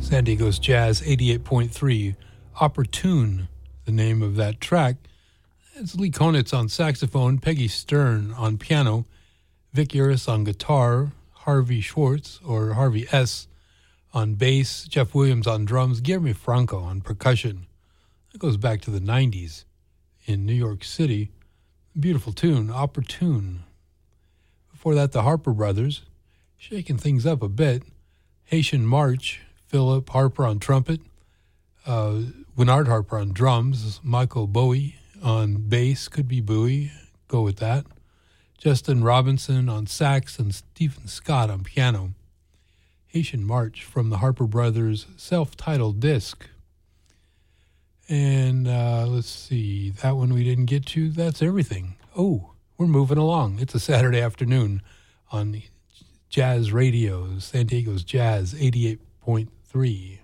San Diego's Jazz 88.3. Opportune, the name of that track. It's Lee Konitz on saxophone, Peggy Stern on piano, Vic Uris on guitar, Harvey Schwartz, or Harvey S., on bass, Jeff Williams on drums, Guillermo Franco on percussion. That goes back to the 90s in New York City. Beautiful tune, Opportune. Before that, the Harper Brothers, shaking things up a bit. Haitian March, Philip Harper on trumpet, Winard Harper on drums, Michael Bowie on bass, could be Bowie, go with that. Justin Robinson on sax and Stephen Scott on piano. Haitian March from the Harper Brothers' self-titled disc. And let's see, that one we didn't get to, that's everything. Oh, we're moving along. It's a Saturday afternoon on Jazz Radio, San Diego's Jazz 88.3.